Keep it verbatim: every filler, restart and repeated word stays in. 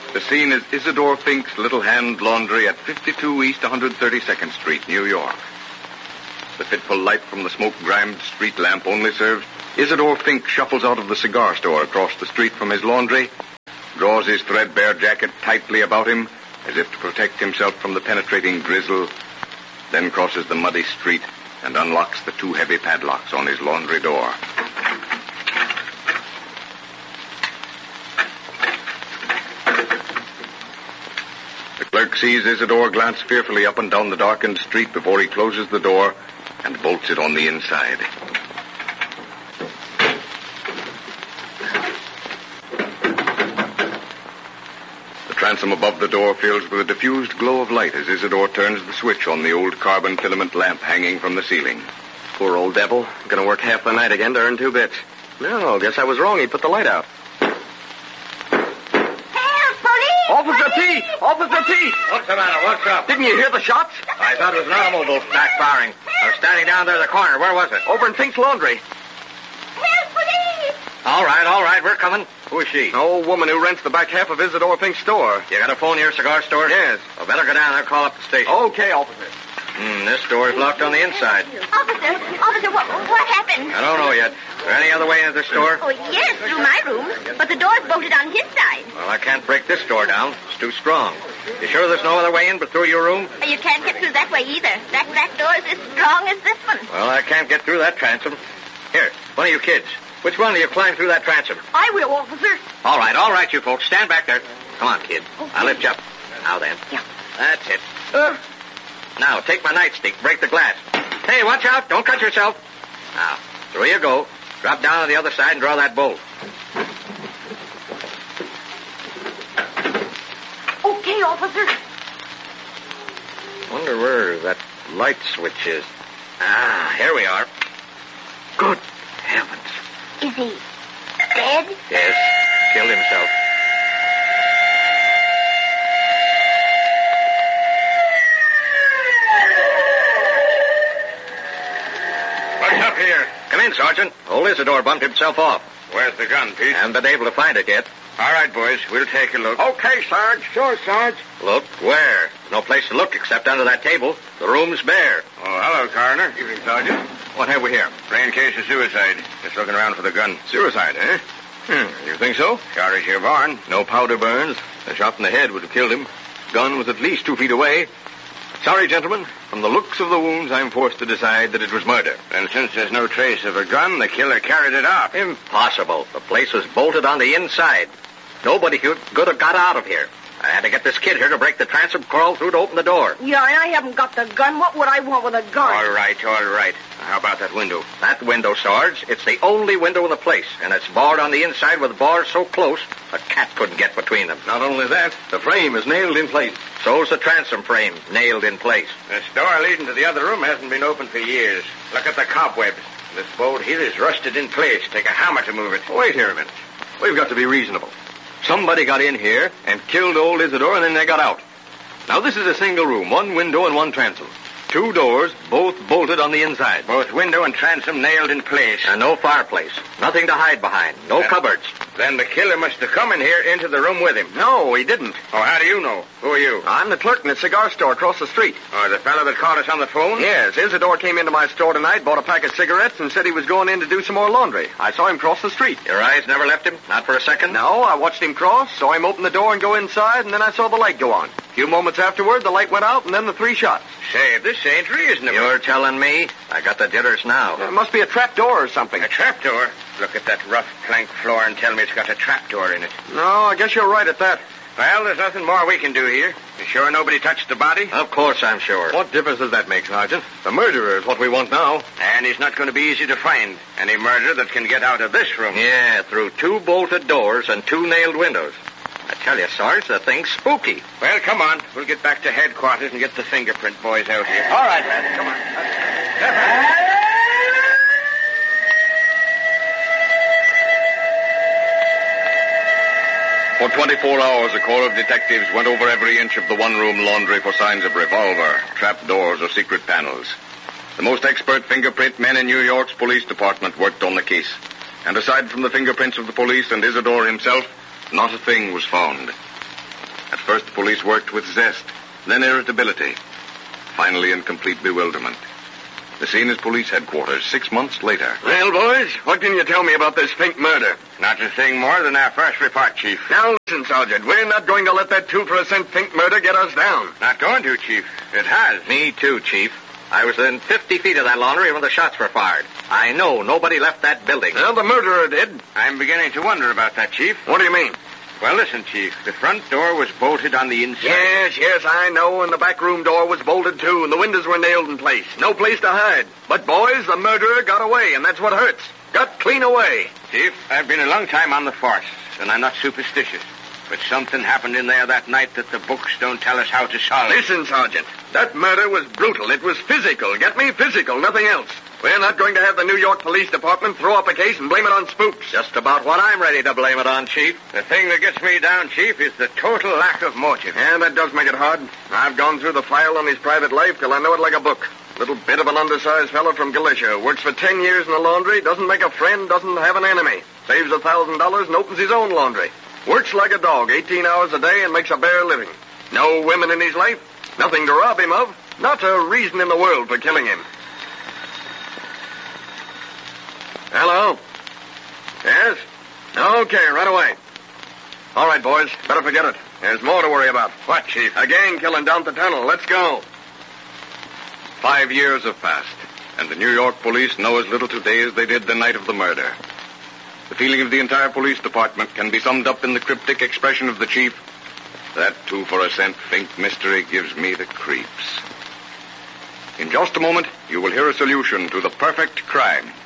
The scene is Isidore Fink's Little Hand Laundry at fifty-two East one hundred thirty-second Street, New York. The fitful light from the smoke-grimed street lamp only serves. Isidore Fink shuffles out of the cigar store across the street from his laundry, draws his threadbare jacket tightly about him as if to protect himself from the penetrating drizzle, then crosses the muddy street and unlocks the two heavy padlocks on his laundry door. The clerk sees Isidore glance fearfully up and down the darkened street before he closes the door and bolts it on the inside. The transom above the door fills with a diffused glow of light as Isidore turns the switch on the old carbon filament lamp hanging from the ceiling. Poor old devil. Gonna work half the night again to earn two bits. No, guess I was wrong. He put the light out. Officer P! Officer P! What's the matter? What's up? Didn't you hear the shots? I thought it was an automobile backfiring. I was standing down there in the corner. Where was it? Over in Fink's Laundry. Help, police! All right, all right. We're coming. Who is she? An old woman who rents the back half of Isidore Fink's store. You got a phone to your cigar store? Yes. Well, better go down there and call up the station. Okay, officer. Hmm, this door is locked on the inside. Officer, officer, what, what happened? I don't know yet. Is there any other way into the store? Oh, yes, through my room. But the door's bolted on his side. Well, I can't break this door down. It's too strong. You sure there's no other way in but through your room? You can't get through that way either. That back door is as strong as this one. Well, I can't get through that transom. Here, one of you kids. Which one of you climb through that transom? I will, officer. All right, all right, you folks. Stand back there. Come on, kid. Okay. I'll lift you up. Now then. Yeah. That's it. Uh, Now, take my nightstick. Break the glass. Hey, watch out. Don't cut yourself. Now, through you go. Drop down on the other side and draw that bolt. okay, officer. Wonder where that light switch is. Ah, here we are. Good heavens. Is he dead? Yes, killed himself. What's up here? Come in, Sergeant. Old Isidore bumped himself off. Where's the gun, Pete? Haven't been able to find it yet. All right, boys. We'll take a look. Okay, Sarge. Sure, Sarge. Look, where? There's no place to look except under that table. The room's bare. Oh, hello, Coroner. Evening, Sergeant. What have we here? Plain case of suicide. Just looking around for the gun. Suicide, eh? Hmm. You think so? Sure as you're born. No powder burns. A shot in the head would have killed him. Gun was at least two feet away. Sorry, gentlemen. From the looks of the wounds, I'm forced to decide that it was murder. And since there's no trace of a gun, the killer carried it off. Impossible. The place was bolted on the inside. Nobody could, could have got out of here. I had to get this kid here to break the transom, crawl through to open the door. Yeah, and I haven't got the gun. What would I want with a gun? All right, all right. How about that window? That window, Sarge, it's the only window in the place, and it's barred on the inside with bars so close a cat couldn't get between them. Not only that, the frame is nailed in place. So's the transom frame, nailed in place. This door leading to the other room hasn't been open for years. Look at the cobwebs. This bolt here is rusted in place. Take a hammer to move it. Wait here a minute. We've got to be reasonable. Somebody got in here and killed old Isidore, and then they got out. Now, this is a single room, one window and one transom. Two doors, both bolted on the inside. Both window and transom nailed in place. And no fireplace. Nothing to hide behind. No Uh, cupboards. Then the killer must have come in here into the room with him. No, he didn't. Oh, how do you know? Who are you? I'm the clerk in the cigar store across the street. Oh, the fellow that called us on the phone? Yes, Isidore came into my store tonight, bought a pack of cigarettes, and said he was going in to do some more laundry. I saw him cross the street. Your eyes never left him? Not for a second? No, I watched him cross, saw him open the door and go inside, and then I saw the light go on. A few moments afterward, the light went out, and then the three shots. Say, this ain't reasonable. You're telling me? I got the jitters now. It must be a trap door or something. A trapdoor? Look at that rough plank floor and tell me it's got a trapdoor in it. No, I guess you're right at that. Well, there's nothing more we can do here. You sure nobody touched the body? Of course I'm sure. What difference does that make, Sergeant? The murderer is what we want now. And he's not going to be easy to find. Any murderer that can get out of this room. Yeah, through two bolted doors and two nailed windows. I tell you, Sarge, the thing's spooky. Well, come on. We'll get back to headquarters and get the fingerprint boys out here. All right, man. Come on. For twenty-four hours, a corps of detectives went over every inch of the one-room laundry for signs of revolver, trap doors, or secret panels. The most expert fingerprint men in New York's police department worked on the case. And aside from the fingerprints of the police and Isidore himself, not a thing was found. first the police worked with zest, then irritability, finally in complete bewilderment. The scene is police headquarters six months later. Well, boys, what can you tell me about this Fink murder? Not a thing more than our first report, Chief. Now, listen, Sergeant. We're not going to let that two for a cent Fink murder get us down. Not going to, Chief. It has. Me too, Chief. I was within fifty feet of that laundry when the shots were fired. I know nobody left that building. Well, the murderer did. I'm beginning to wonder about that, Chief. What do you mean? Well, listen, Chief. The front door was bolted on the inside. Yes, yes, I know, and the back room door was bolted, too, and the windows were nailed in place. No place to hide. But, boys, the murderer got away, and that's what hurts. Got clean away. Chief, I've been a long time on the force, and I'm not superstitious. But something happened in there that night that the books don't tell us how to solve. Listen, Sergeant. That murder was brutal. It was physical. Get me? Physical, nothing else. We're not going to have the New York Police Department throw up a case and blame it on spooks. Just about what I'm ready to blame it on, Chief. The thing that gets me down, Chief, is the total lack of motive. Yeah, that does make it hard. I've gone through the file on his private life till I know it like a book. Little bit of an undersized fellow from Galicia. Works for ten years in the laundry, doesn't make a friend, doesn't have an enemy. Saves a thousand dollars and opens his own laundry. Works like a dog, eighteen hours a day, and makes a bare living. No women in his life, nothing to rob him of, not a reason in the world for killing him. Hello? Yes? Okay, right away. All right, boys, better forget it. There's more to worry about. What, Chief? A gang killing down the tunnel. Let's go. Five years have passed, and the New York police know as little today as they did the night of the murder. The feeling of the entire police department can be summed up in the cryptic expression of the chief. That two for a cent Fink mystery gives me the creeps. In just a moment, you will hear a solution to the perfect crime.